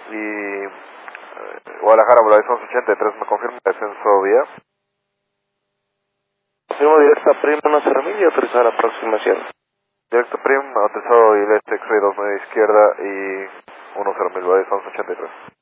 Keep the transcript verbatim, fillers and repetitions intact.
y eh, Guadalajara, Volaris once ochenta y tres, ¿me confirma el descenso vía? Confirmo directa Prim uno cero mil y autorizar aproximación. Directo Prim, autorizado y X-Ray dos nueve izquierda y uno cero mil, Volaris once ochenta y tres.